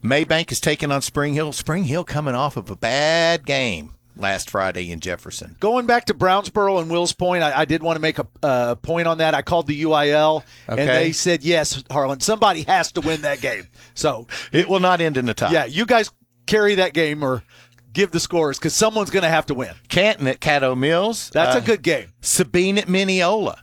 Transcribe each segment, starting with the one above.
Maybank is taking on Spring Hill. Spring Hill coming off of a bad game last Friday in Jefferson. Going back to Brownsboro and Wills Point, I did want to make a point on that. I called the UIL, and they said, yes, Harlan, somebody has to win that game. So it will not end in the tie. Yeah, you guys carry that game or give the scores because someone's going to have to win. Canton at Caddo Mills. That's a good game. Sabine at Mineola.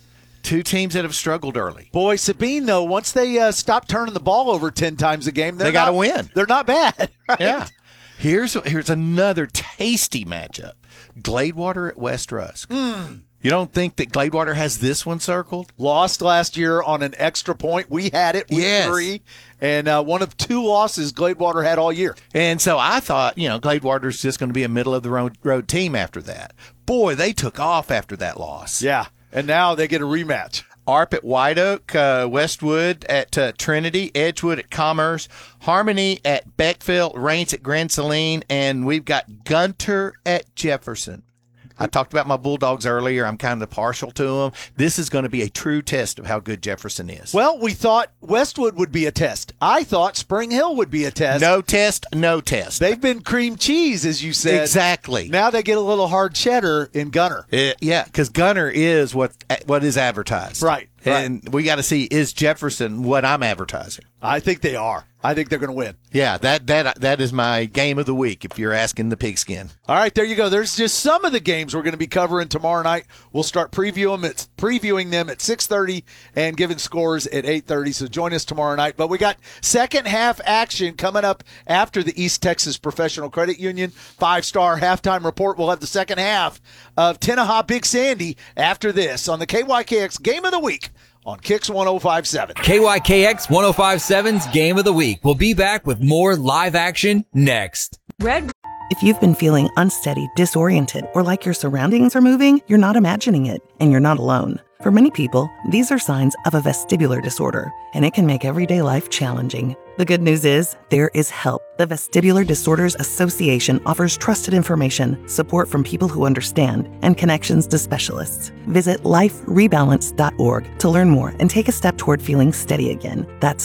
Two teams that have struggled early. Boy, Sabine, though, once they stop turning the ball over 10 times a game, they got to win. They're not bad. Right? Yeah. Here's another tasty matchup. Gladewater at West Rusk. You don't think that Gladewater has this one circled? Lost last year on an extra point. We had it week 3. And one of 2 losses Gladewater had all year. And so I thought, Gladewater's just going to be a middle-of-the-road team after that. Boy, they took off after that loss. Yeah, and now they get a rematch. ARP at White Oak, Westwood at Trinity, Edgewood at Commerce, Harmony at Beckville, Rains at Grand Saline, and we've got Gunter at Jefferson. I talked about my Bulldogs earlier. I'm kind of partial to them. This is going to be a true test of how good Jefferson is. Well, we thought Westwood would be a test. I thought Spring Hill would be a test. No test, no test. They've been cream cheese, as you said. Exactly. Now they get a little hard cheddar in Gunter. Yeah, because Gunter is what is advertised. Right. And we got to see, is Jefferson what I'm advertising? I think they are. I think they're going to win. Yeah, that is my game of the week, if you're asking the pigskin. All right, there you go. There's just some of the games we're going to be covering tomorrow night. We'll start previewing them at 6:30 and giving scores at 8:30. So join us tomorrow night. But we got second half action coming up after the East Texas Professional Credit Union 5-star halftime report. We'll have the second half of Tenaha Big Sandy after this on the KYKX Game of the Week on Kicks 105.7. KYKX 105.7's Game of the Week. We'll be back with more live action next. If you've been feeling unsteady, disoriented, or like your surroundings are moving, you're not imagining it, and you're not alone. For many people, these are signs of a vestibular disorder, and it can make everyday life challenging. The good news is, there is help. The Vestibular Disorders Association offers trusted information, support from people who understand, and connections to specialists. Visit liferebalance.org to learn more and take a step toward feeling steady again. That's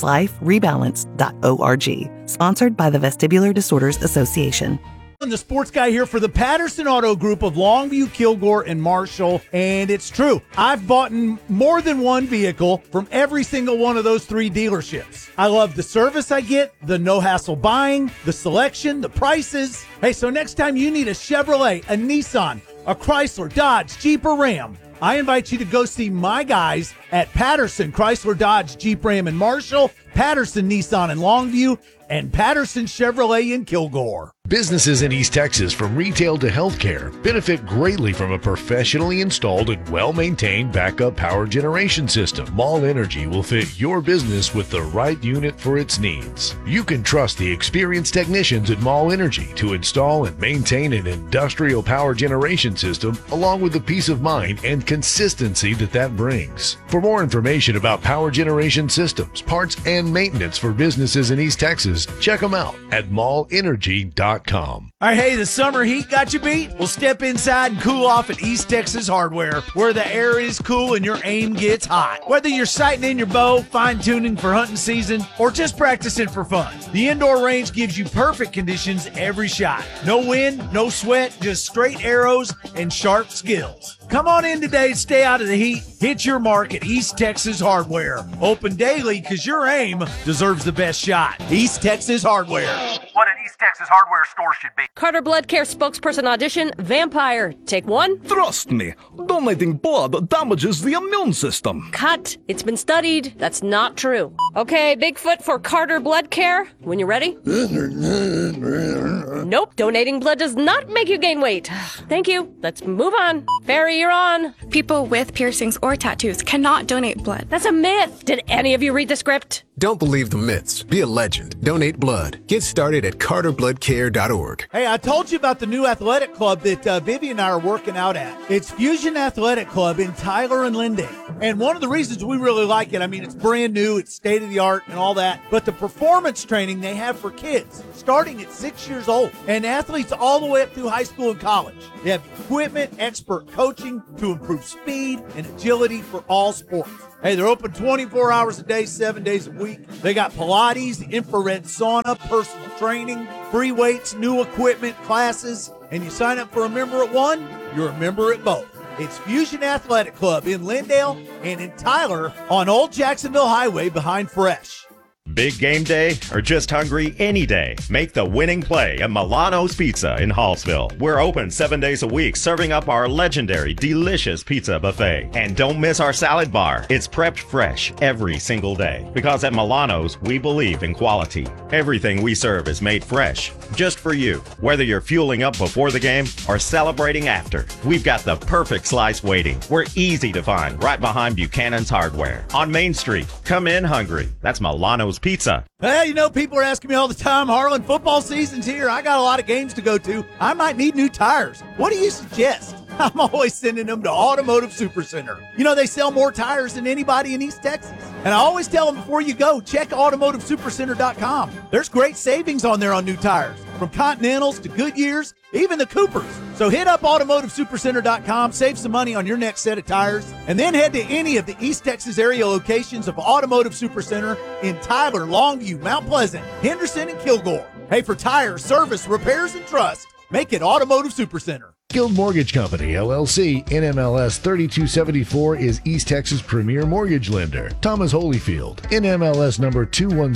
liferebalance.org. Sponsored by the Vestibular Disorders Association. I'm the sports guy here for the Patterson Auto Group of Longview, Kilgore, and Marshall, and it's true. I've bought more than one vehicle from every single one of those 3 dealerships. I love the service I get, the no-hassle buying, the selection, the prices. Hey, so next time you need a Chevrolet, a Nissan, a Chrysler, Dodge, Jeep, or Ram, I invite you to go see my guys at Patterson, Chrysler, Dodge, Jeep, Ram, and Marshall, Patterson, Nissan, and Longview, and Patterson Chevrolet in Kilgore. Businesses in East Texas, from retail to healthcare, benefit greatly from a professionally installed and well-maintained backup power generation system. Mall Energy will fit your business with the right unit for its needs. You can trust the experienced technicians at Mall Energy to install and maintain an industrial power generation system, along with the peace of mind and consistency that brings. For more information about power generation systems, parts, and maintenance for businesses in East Texas, check them out at mallenergy.com. All right, hey, the summer heat got you beat? Well, step inside and cool off at East Texas Hardware, where the air is cool and your aim gets hot. Whether you're sighting in your bow, fine-tuning for hunting season, or just practicing for fun, the indoor range gives you perfect conditions every shot. No wind, no sweat, just straight arrows and sharp skills. Come on in today and stay out of the heat. Hit your mark at East Texas Hardware. Open daily because your aim deserves the best shot. East Texas Hardware. What an East Texas Hardware store should be. Carter Blood Care spokesperson audition, Vampire. Take 1. Trust me, donating blood damages the immune system. Cut. It's been studied. That's not true. Okay, Bigfoot for Carter Blood Care. When you're ready. Nope, donating blood does not make you gain weight. Thank you. Let's move on. Ferry, you're on. People with piercings or tattoos cannot donate blood. That's a myth. Did any of you read the script? Don't believe the myths. Be a legend. Donate blood. Get started at carterbloodcare.org. Hey, I told you about the new athletic club that Vivi and I are working out at. It's Fusion Athletic Club in Tyler and Lindale. And one of the reasons we really like it, I mean, it's brand new, it's state-of-the-art and all that, but the performance training they have for kids starting at 6 years old and athletes all the way up through high school and college. They have equipment, expert coaching to improve speed and agility for all sports. Hey, they're open 24 hours a day, 7 days a week. They got Pilates, infrared sauna, personal training, free weights, new equipment, classes, and you sign up for a member at one, you're a member at both. It's Fusion Athletic Club in Lindale and in Tyler on Old Jacksonville Highway behind Fresh. Big game day or just hungry any day? Make the winning play at Milano's Pizza in Hallsville. We're open 7 days a week, serving up our legendary, delicious pizza buffet. And don't miss our salad bar. It's prepped fresh every single day. Because at Milano's, we believe in quality. Everything we serve is made fresh, just for you. Whether you're fueling up before the game or celebrating after, we've got the perfect slice waiting. We're easy to find right behind Buchanan's Hardware on Main Street. Come in hungry. That's Milano's Pizza. Hey, you know, people are asking me all the time, Harlan, football season's here. I got a lot of games to go to. I might need new tires. What do you suggest? I'm always sending them to Automotive Supercenter. You know, they sell more tires than anybody in East Texas. And I always tell them before you go, check AutomotiveSupercenter.com. There's great savings on there on new tires, from Continentals to Goodyears, even the Coopers. So hit up AutomotiveSupercenter.com, save some money on your next set of tires, and then head to any of the East Texas area locations of Automotive Supercenter in Tyler, Longview, Mount Pleasant, Henderson, and Kilgore. Hey, for tires, service, repairs, and trust, make it Automotive Supercenter. Guild Mortgage Company, LLC, NMLS 3274 is East Texas' premier mortgage lender. Thomas Holyfield, NMLS number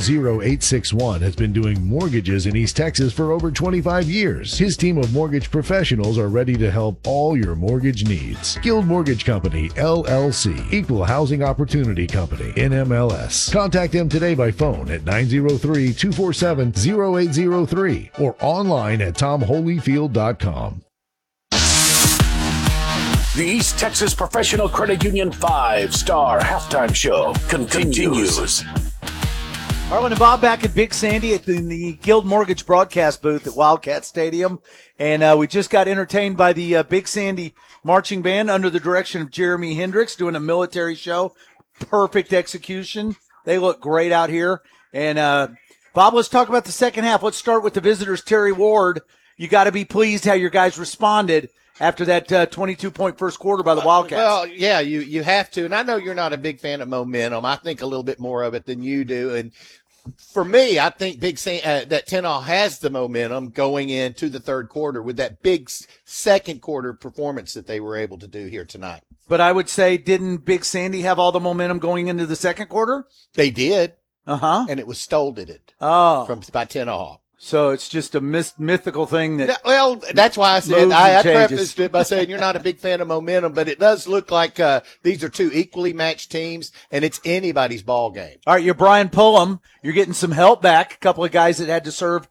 210861, has been doing mortgages in East Texas for over 25 years. His team of mortgage professionals are ready to help all your mortgage needs. Guild Mortgage Company, LLC, Equal Housing Opportunity Company, NMLS. Contact them today by phone at 903-247-0803 or online at tomholyfield.com. The East Texas Professional Credit Union 5-Star Halftime Show continues. Harlan and Bob back at Big Sandy in the Guild Mortgage broadcast booth at Wildcat Stadium. And we just got entertained by the Big Sandy Marching Band under the direction of Jeremy Hendricks doing a military show. Perfect execution. They look great out here. And Bob, let's talk about the second half. Let's start with the visitors, Terry Ward. You got to be pleased how your guys responded after that 22-point first quarter by the Wildcats. Well, yeah, you have to. And I know you're not a big fan of momentum. I think a little bit more of it than you do. And for me, I think that Tenaw has the momentum going into the third quarter with that big second quarter performance that they were able to do here tonight. But I would say, didn't Big Sandy have all the momentum going into the second quarter? They did. Uh-huh. And it was stole it by Tenaw. So it's just a mythical thing that. Well, that's why I said I prefaced it by saying you're not a big fan of momentum, but it does look like these are two equally matched teams, and it's anybody's ball game. All right, you're Brian Pullum. You're getting some help back. A couple of guys that had to serve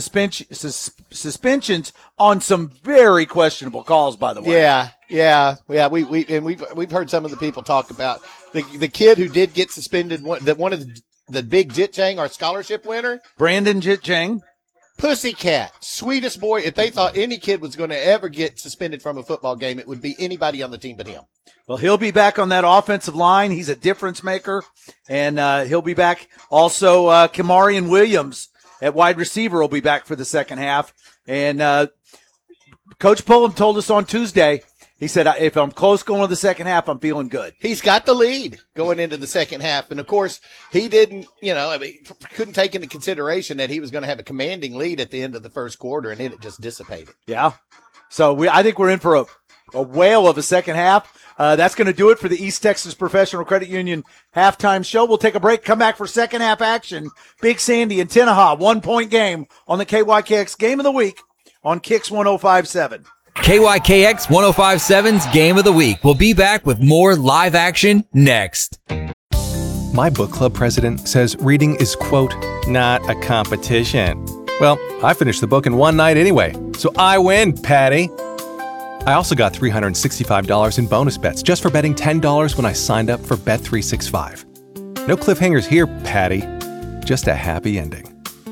suspensions on some very questionable calls, by the way. Yeah. We've heard some of the people talk about the kid who did get suspended. One of the big Jit Chang, our scholarship winner, Brandon Jit Chang. Pussycat, sweetest boy. If they thought any kid was going to ever get suspended from a football game, it would be anybody on the team but him. Well, he'll be back on that offensive line. He's a difference maker, and he'll be back. Also, Kamarian Williams at wide receiver will be back for the second half. And Coach Pullum told us on Tuesday, he said, if I'm close going to the second half, I'm feeling good. He's got the lead going into the second half. And, of course, he didn't, couldn't take into consideration that he was going to have a commanding lead at the end of the first quarter, and it just dissipated. Yeah. So I think we're in for a whale of a second half. That's going to do it for the East Texas Professional Credit Union halftime show. We'll take a break, come back for second half action. Big Sandy and Tenaha, 1-point game on the KYKX Game of the Week on Kicks 105.7. KYKX 105.7's Game of the Week. We'll be back with more live action next. My book club president says reading is, quote, not a competition. Well, I finished the book in one night anyway, so I win, Patty. I also got $365 in bonus bets just for betting $10 when I signed up for Bet365. No cliffhangers here, Patty. Just a happy ending.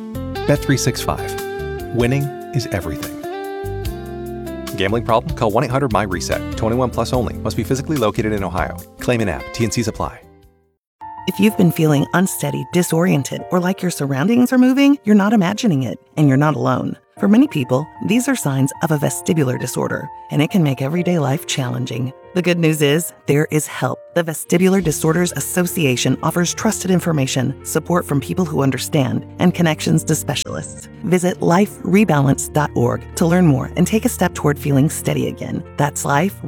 Bet365. Winning is everything. Gambling problem? Call 1-800-MY-RESET. 21 plus only. Must be physically located in Ohio. Claim an app. T&Cs apply. If you've been feeling unsteady, disoriented, or like your surroundings are moving, you're not imagining it, and you're not alone. For many people, these are signs of a vestibular disorder, and it can make everyday life challenging. The good news is, there is help. The Vestibular Disorders Association offers trusted information, support from people who understand, and connections to specialists. Visit liferebalance.org to learn more and take a step toward feeling steady again. That's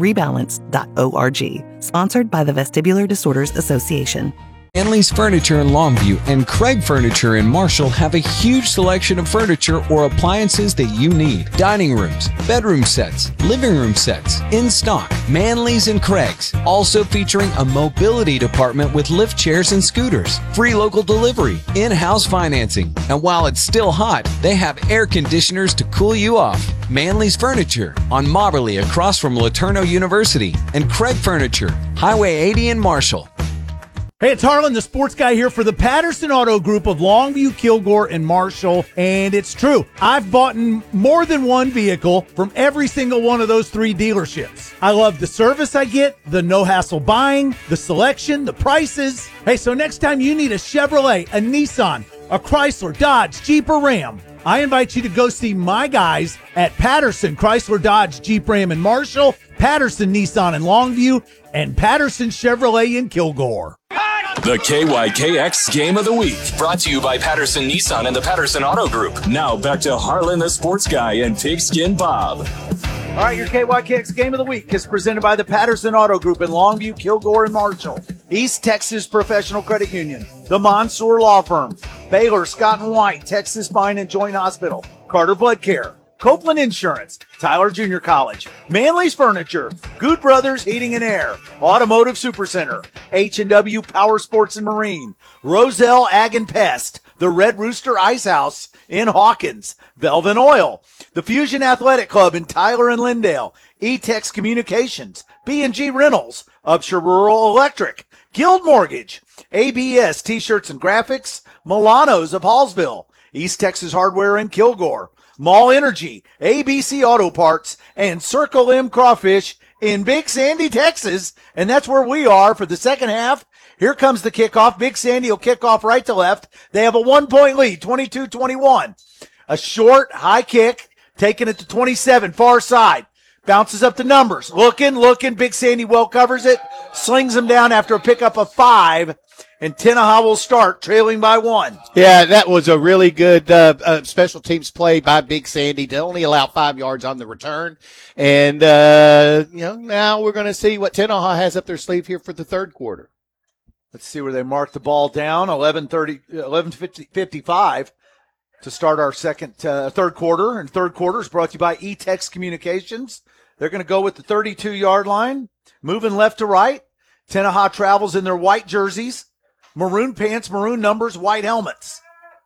liferebalance.org. Sponsored by the Vestibular Disorders Association. Manley's Furniture in Longview and Craig Furniture in Marshall have a huge selection of furniture or appliances that you need. Dining rooms, bedroom sets, living room sets, in stock. Manley's and Craig's. Also featuring a mobility department with lift chairs and scooters. Free local delivery, in-house financing. And while it's still hot, they have air conditioners to cool you off. Manley's Furniture on Mobberly across from Laterno University. And Craig Furniture, Highway 80 in Marshall. Hey, it's Harlan, the sports guy here for the Patterson Auto Group of Longview, Kilgore, and Marshall. And it's true. I've bought more than one vehicle from every single one of those three dealerships. I love the service I get, the no-hassle buying, the selection, the prices. Hey, so next time you need a Chevrolet, a Nissan, a Chrysler, Dodge, Jeep, or Ram, I invite you to go see my guys at Patterson, Chrysler, Dodge, Jeep, Ram, and Marshall, Patterson, Nissan, in Longview, and Patterson Chevrolet in Kilgore. The KYKX Game of the Week, brought to you by Patterson Nissan and the Patterson Auto Group. Now back to Harlan, the sports guy, and Pigskin Bob. All right, your KYKX Game of the Week is presented by the Patterson Auto Group in Longview, Kilgore, and Marshall. East Texas Professional Credit Union, the Mansour Law Firm, Baylor, Scott & White, Texas Spine and Joint Hospital, Carter Blood Care, Copeland Insurance, Tyler Junior College, Manley's Furniture, Good Brothers Heating and Air, Automotive Supercenter, H&W Power Sports and Marine, Roselle Ag and Pest, the Red Rooster Ice House in Hawkins, Belvin Oil, the Fusion Athletic Club in Tyler and Lindale, E-Tex Communications, B&G Rentals, Upshur Rural Electric, Guild Mortgage, ABS T-Shirts and Graphics, Milano's of Hallsville, East Texas Hardware in Kilgore, Mall Energy, ABC Auto Parts, and Circle M Crawfish in Big Sandy, Texas. And that's where we are for the second half. Here comes the kickoff. Big Sandy will kick off right to left. They have a 1-point lead, 22-21. A short, high kick, taking it to 27, far side. Bounces up the numbers. Looking. Big Sandy well covers it. Slings them down after a pickup of 5. And Tenaha will start, trailing by 1. Yeah, that was a really good special teams play by Big Sandy to only allow 5 yards on the return. And, now we're going to see what Tenaha has up their sleeve here for the third quarter. Let's see where they mark the ball down. 11:55 to start our third quarter. And third quarter is brought to you by E-Tex Communications. They're going to go with the 32-yard line, moving left to right. Tenaha travels in their white jerseys. Maroon pants, maroon numbers, white helmets.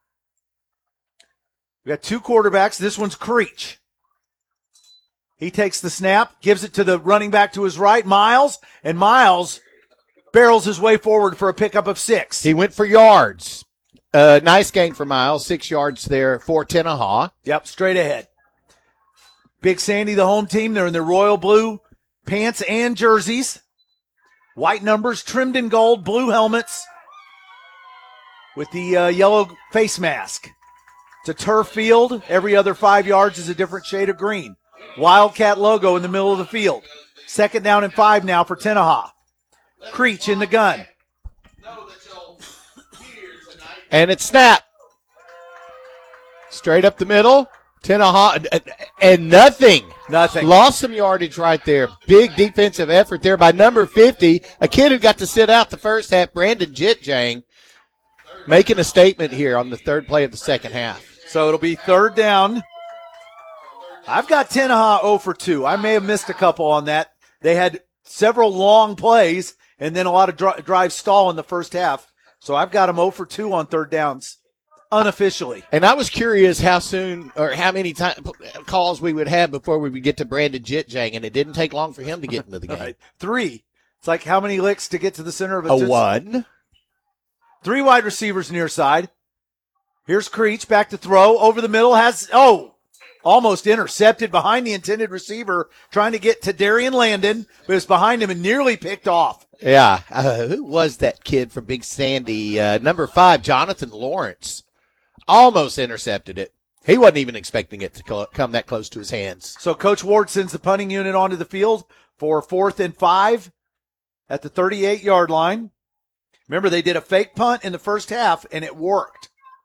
We got two quarterbacks. This one's Creech. He takes the snap, gives it to the running back to his right, Miles, and Miles barrels his way forward for a pickup of 6. He went for yards. Nice gain for Miles, 6 yards there for Tenaha. Yep, straight ahead. Big Sandy, the home team, they're in their royal blue pants and jerseys. White numbers, trimmed in gold, blue helmets with the yellow face mask. It's a turf field. Every other 5 yards is a different shade of green. Wildcat logo in the middle of the field. 2nd down and 5 now for Tenaha. Creech in the gun. And it's snap. Straight up the middle. Tenaha, and nothing. Lost some yardage right there. Big defensive effort there by number 50, a kid who got to sit out the first half, Brandon Jitjang, making a statement here on the third play of the second half. So it'll be 3rd down. I've got Tenaha 0 for 2. I may have missed a couple on that. They had several long plays and then a lot of drive stall in the first half. So I've got them 0 for 2 on 3rd downs. Unofficially. And I was curious how soon or how many calls we would have before we would get to Brandon Jitjang, and it didn't take long for him to get into the game. Right. 3. It's like how many licks to get to the center of a 1. 3 wide receivers near side. Here's Creech back to throw over the middle. almost intercepted behind the intended receiver, trying to get to Darian Landon, but it's behind him and nearly picked off. Yeah. Who was that kid from Big Sandy? Number 5, Jonathan Lawrence. Almost intercepted it. He wasn't even expecting it to come that close to his hands. So Coach Ward sends the punting unit onto the field for 4th and 5 at the 38-yard line. Remember, they did a fake punt in the first half, and it worked.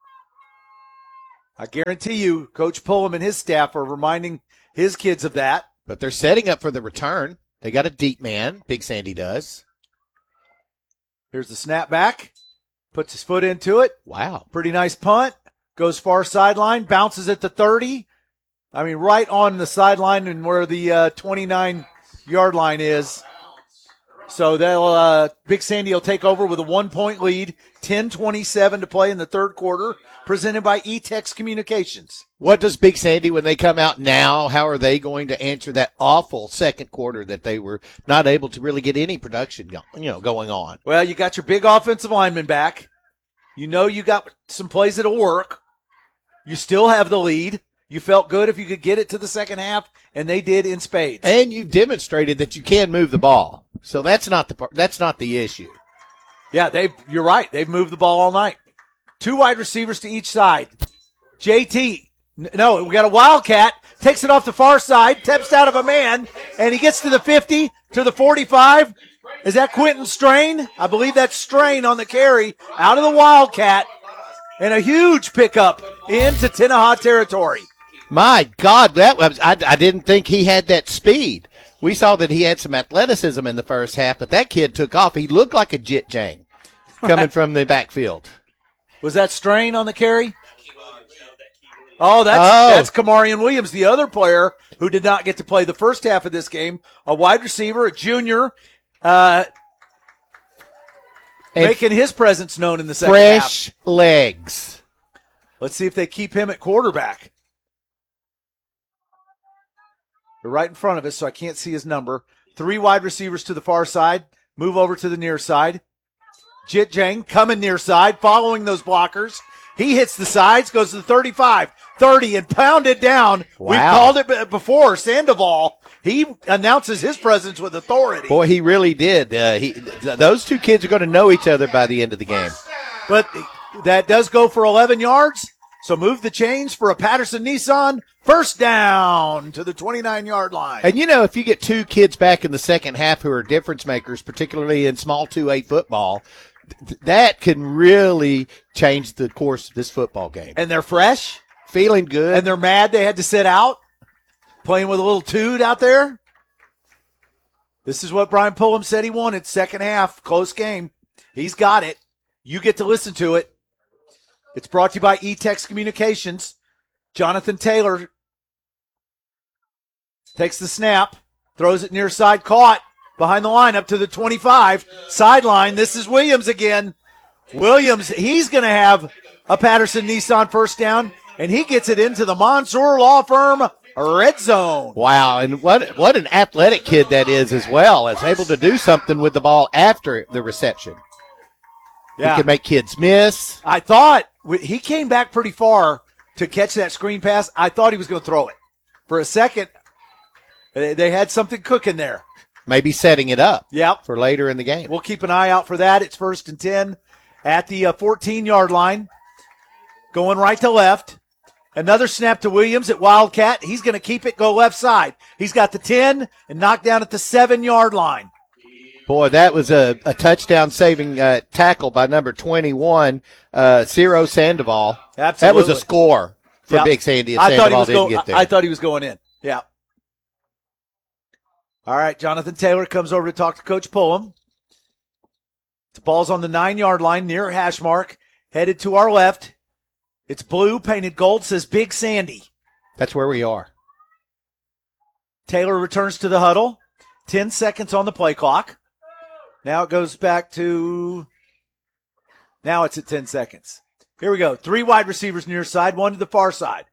I guarantee you, Coach Pullum and his staff are reminding his kids of that. But they're setting up for the return. They got a deep man. Big Sandy does. Here's the snap back. Puts his foot into it. Wow. Pretty nice punt. Goes far sideline. Bounces at the 30. I mean, right on the sideline and where the 29-yard line is. So they'll Big Sandy will take over with a 1-point lead. 10:27 to play in the third quarter. Presented by E-Tex Communications. What does Big Sandy, when they come out now, how are they going to answer that awful second quarter that they were not able to really get any production going on? Well, you got your big offensive lineman back. You know you got some plays that'll work. You still have the lead. You felt good if you could get it to the second half, and they did in spades. And you've demonstrated that you can move the ball. So that's not the issue. Yeah, you're right. They've moved the ball all night. 2 wide receivers to each side. JT, no, we got a Wildcat, takes it off the far side, steps out of a man, and he gets to the 50, to the 45. Is that Quentin Strain? I believe that's Strain on the carry out of the Wildcat, and a huge pickup into Tenaha territory. My God, I didn't think he had that speed. We saw that he had some athleticism in the first half, but that kid took off. He looked like a Jit Jang coming from the backfield. Was that Strain on the carry? Oh, that's Kamarian Williams, the other player who did not get to play the first half of this game. A wide receiver, a junior, making his presence known in the second half. Fresh legs. Let's see if they keep him at quarterback. They're right in front of us, so I can't see his number. 3 wide receivers to the far side. Move over to the near side. Jit Jang coming near side, following those blockers. He hits the sides, goes to the 35, 30, and pounded down. Wow. We've called it before. Sandoval, he announces his presence with authority. Boy, he really did. Those 2 kids are going to know each other by the end of the game. But that does go for 11 yards. So move the chains for a Patterson Nissan. First down to the 29-yard line. And, if you get 2 kids back in the second half who are difference makers, particularly in small 2A football, that can really change the course of this football game. And they're fresh. Feeling good. And they're mad they had to sit out. Playing with a little toot out there. This is what Brian Pullum said he wanted. Second half, close game. He's got it. You get to listen to it. It's brought to you by E-Tex Communications. Jonathan Taylor takes the snap, throws it near side, caught behind the line up to the 25. Sideline, this is Williams again. Williams, he's going to have a Patterson Nissan first down, and he gets it into the Mansour Law Firm red zone. Wow, and what an athletic kid that is as well, is able to do something with the ball after the reception. Yeah. He can make kids miss. I thought he came back pretty far to catch that screen pass. I thought he was going to throw it. For a second, they had something cooking there. Maybe setting it up for later in the game. We'll keep an eye out for that. It's 1st and 10 at the 14-yard line. Going right to left. Another snap to Williams at Wildcat. He's going to keep it, go left side. He's got the 10 and knocked down at the 7-yard line. Boy, that was a touchdown-saving tackle by number 21, Ciro Sandoval. Absolutely. That was a score for Big Sandy, and Sandoval didn't get there. I thought he was going in. Yeah. All right, Jonathan Taylor comes over to talk to Coach Pullum. The ball's on the 9-yard line near hash mark, headed to our left. It's blue, painted gold, says Big Sandy. That's where we are. Taylor returns to the huddle. 10 seconds on the play clock. Now it goes back to, now it's at 10 seconds. Here we go. 3 wide receivers near side, 1 to the far side.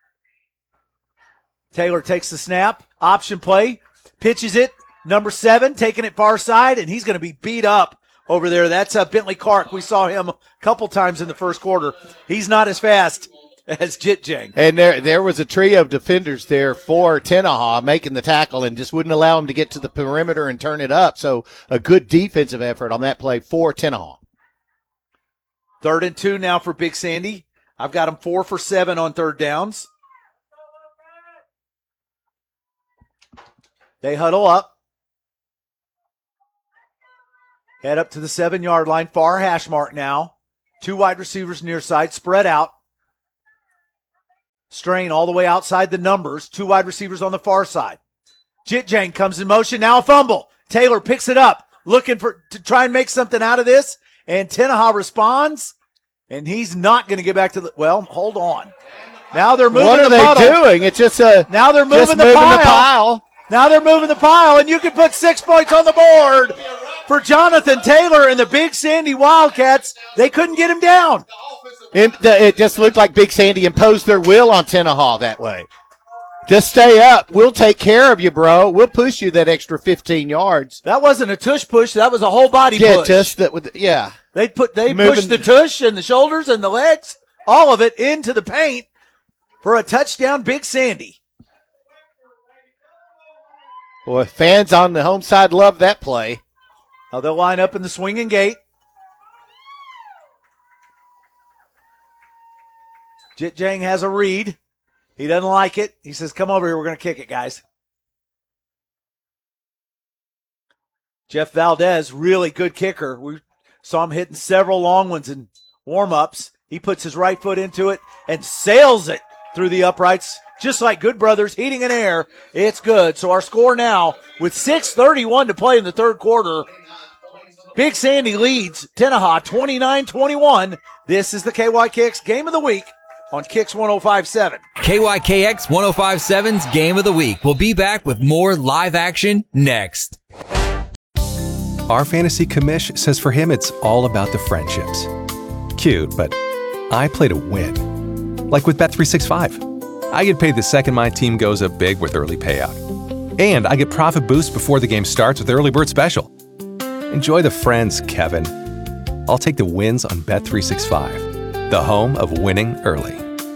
Taylor takes the snap, option play, pitches it, number 7, taking it far side, and he's going to be beat up over there. That's Bentley Clark. We saw him a couple times in the first quarter. He's not as fast as Jit Jang. And there was a trio of defenders there for Tenaha making the tackle and just wouldn't allow him to get to the perimeter and turn it up. So a good defensive effort on that play for Tenaha. 3rd and 2 now for Big Sandy. I've got them 4 for 7 on 3rd downs. They huddle up. Head up to the 7-yard line. Far hash mark now. 2 wide receivers near side. Spread out. Strain all the way outside the numbers. 2 wide receivers on the far side. Jit Jang comes in motion. Now a fumble. Taylor picks it up. Looking to try and make something out of this. And Tenaha responds. And he's not going to get back to the... Well, hold on. Now they're moving the puddle. What are they doing? It's just now they're moving the pile. Now they're moving the pile, and you can put 6 points on the board for Jonathan Taylor and the Big Sandy Wildcats. They couldn't get him down. It just looked like Big Sandy imposed their will on Tenaha that way. Just stay up. We'll take care of you, bro. We'll push you that extra 15 yards. That wasn't a tush push. That was a whole body push. Yeah, just that. Yeah. They pushed the tush and the shoulders and the legs, all of it into the paint for a touchdown, Big Sandy. Boy, fans on the home side love that play. Now they'll line up in the swinging gate. Jit Jang has a read. He doesn't like it. He says, come over here. We're going to kick it, guys. Jeff Valdez, really good kicker. We saw him hitting several long ones in warm-ups. He puts his right foot into it and sails it through the uprights. Just like Good Brothers, heating and air, it's good. So our score now, with 6:31 to play in the 3rd quarter, Big Sandy leads Tenaha 29-21. This is the KYKX Game of the Week on Kicks 105.7. KYKX 105.7's Game of the Week. We'll be back with more live action next. Our fantasy commish says for him it's all about the friendships. Cute, but I play to win. Like with Bet365. I get paid the second my team goes up big with early payout. And I get profit boost before the game starts with Early Bird Special. Enjoy the friends, Kevin. I'll take the wins on Bet365, the home of winning early.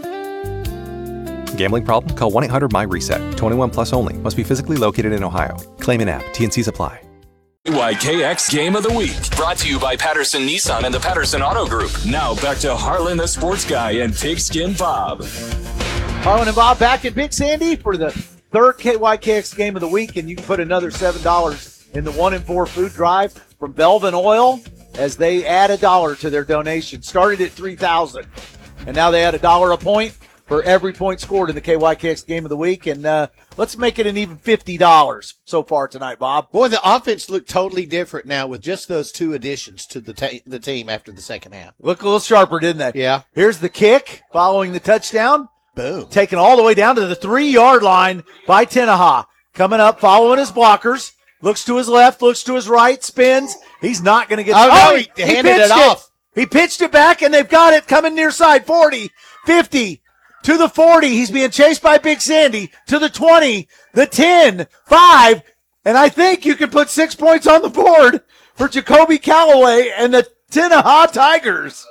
Gambling problem? Call 1-800-MY-RESET. 21 plus only. Must be physically located in Ohio. Claim in app. T&Cs apply. KYKX Game of the Week, brought to you by Patterson Nissan and the Patterson Auto Group. Now back to Harlan the Sports Guy and Pigskin Bob. Harlan and Bob back at Big Sandy for the 3rd KYKX Game of the Week, and you can put another $7 in the 1 and 4 food drive from Belvin Oil as they add $1 to their donation. Started at $3,000, and now they add $1 a point for every point scored in the KYKX Game of the Week, and let's make it an even $50 so far tonight, Bob. Boy, the offense looked totally different now with just those 2 additions to the team after the second half. Look a little sharper, didn't they? Yeah. Here's the kick following the touchdown. Boom. Taken all the way down to the 3-yard line by Tenaha. Coming up, following his blockers. Looks to his left, looks to his right, spins. He's not going to get... he handed it off. He pitched it back, and they've got it coming near side. 40, 50, to the 40. He's being chased by Big Sandy. To the 20, the 10, 5. And I think you can put 6 points on the board for Jacoby Calloway and the Tenaha Tigers.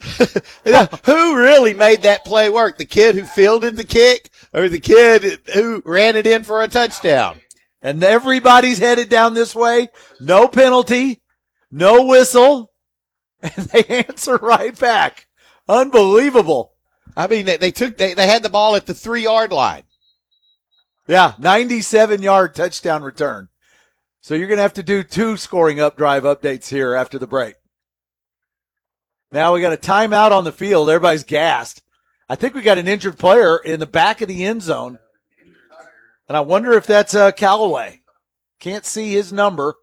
Who really made that play work? The kid who fielded the kick or the kid who ran it in for a touchdown? And everybody's headed down this way. No penalty, no whistle, and they answer right back. Unbelievable. I mean, they had the ball at the 3-yard line. Yeah, 97-yard touchdown return. So you're going to have to do 2 scoring up drive updates here after the break. Now we got a timeout on the field. Everybody's gassed. I think we got an injured player in the back of the end zone. And I wonder if that's Callaway. Can't see his number.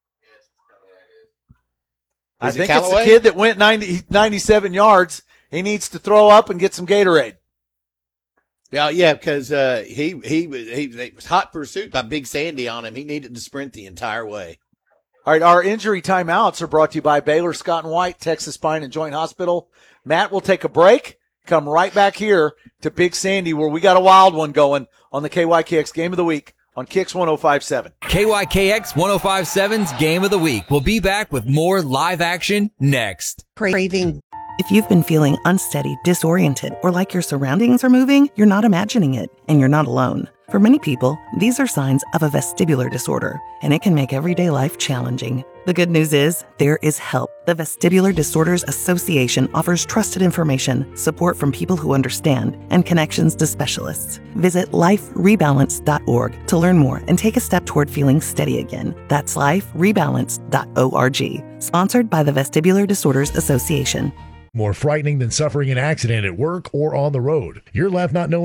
I think it's the kid that went 97 yards. He needs to throw up and get some Gatorade. Yeah, because he was hot pursuit by Big Sandy on him. He needed to sprint the entire way. All right, our injury timeouts are brought to you by Baylor Scott & White, Texas Spine and Joint Hospital. Matt will take a break, come right back here to Big Sandy where we got a wild one going on the KYKX Game of the Week on Kicks 105.7. KYKX 105.7's Game of the Week. We'll be back with more live action next. Craving If you've been feeling unsteady, disoriented, or like your surroundings are moving, you're not imagining it, and you're not alone. For many people, these are signs of a vestibular disorder, and it can make everyday life challenging. The good news is, there is help. The Vestibular Disorders Association offers trusted information, support from people who understand, and connections to specialists. Visit liferebalance.org to learn more and take a step toward feeling steady again. That's liferebalance.org. Sponsored by the Vestibular Disorders Association. More frightening than suffering an accident at work or on the road. You're left not knowing